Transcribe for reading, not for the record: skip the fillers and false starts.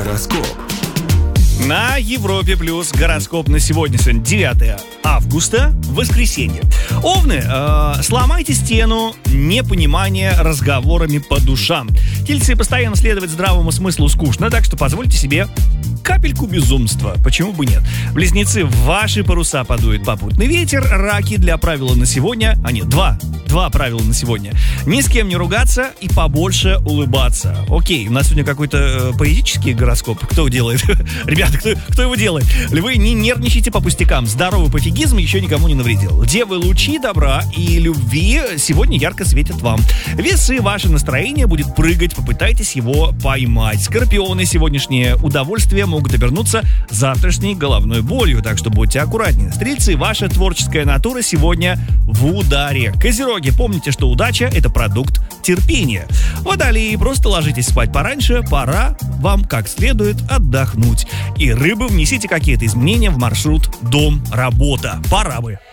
Гороскоп. На Европе Плюс гороскоп на сегодня 9 августа, воскресенье. Овны, сломайте стену непонимания разговорами по душам. Тельцы, постоянно следовать здравому смыслу скучно, так что позвольте себе капельку безумства. Почему бы нет? Близнецы, в ваши паруса подует попутный ветер. Раки, для правила на сегодня... Два правила на сегодня. Ни с кем не ругаться и побольше улыбаться. Окей, у нас сегодня какой-то поэтический гороскоп. Кто делает? Ребята, кто его делает? Львы, не нервничайте по пустякам. Здоровый пофигизм еще никому не навредил. Девы, лучи добра и любви сегодня ярко светят вам. Весы, ваше настроение будет прыгать, попытайтесь его поймать. Скорпионы, сегодняшнее удовольствие могут обернуться завтрашней головной болью, так что будьте аккуратнее. Стрельцы, ваша творческая натура сегодня в ударе. Козероги, помните, что удача – это продукт терпения. Водолеи, просто ложитесь спать пораньше, пора вам как следует отдохнуть. И рыбы, внесите какие-то изменения в маршрут дом-работа. Пора бы.